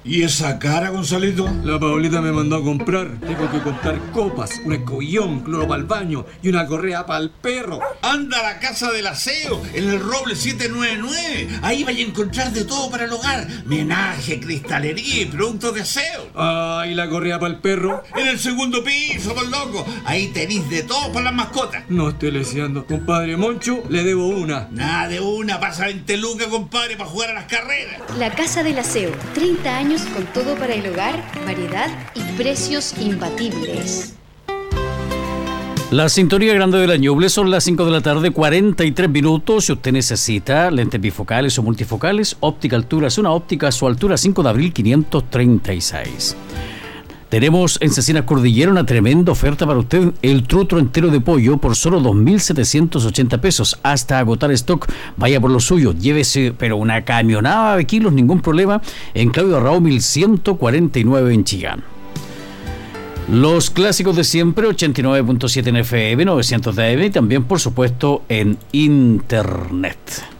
¿Y esa cara, Gonzalito? La Paulita me mandó a comprar. Tengo que comprar copas, un escobillón, cloro para el baño y una correa para el perro. Anda a la Casa del Aseo, en el Roble 799. Ahí vaya a encontrar de todo para el hogar. Menaje, cristalería y productos de aseo. Ah, ¿y la correa para el perro? En el segundo piso, por loco. Ahí tenéis de todo para las mascotas. No esté leseando. Compadre Moncho, le debo una. Nada de una, pasa 20 lucas, compadre, para jugar a las carreras. La Casa del Aseo, 30 años con todo para el hogar, variedad y precios imbatibles. La sintonía grande de la Ñuble son las 5 de la tarde, 43 minutos. Si usted necesita lentes bifocales o multifocales, Óptica Altura es una óptica a su altura, 5 de abril 536. Tenemos en Cecinas Cordillera una tremenda oferta para usted. El trutro entero de pollo por solo 2.780 pesos. Hasta agotar stock. Vaya por lo suyo. Llévese, pero una camionada de kilos, ningún problema. En Claudio Arrao 1149 en Chillán. Los clásicos de siempre, 89.7 en FM, 900 de AM y también, por supuesto, en Internet.